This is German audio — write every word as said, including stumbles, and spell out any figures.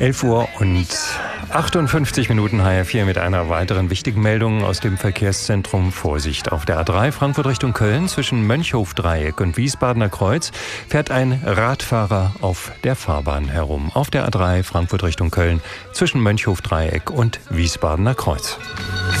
elf Uhr und achtundfünfzig Minuten H R vier mit einer weiteren wichtigen Meldung aus dem Verkehrszentrum. Vorsicht auf der A drei Frankfurt Richtung Köln zwischen Mönchhof-Dreieck und Wiesbadener Kreuz fährt ein Radfahrer auf der Fahrbahn herum. Auf der A drei Frankfurt Richtung Köln zwischen Mönchhof-Dreieck und Wiesbadener Kreuz.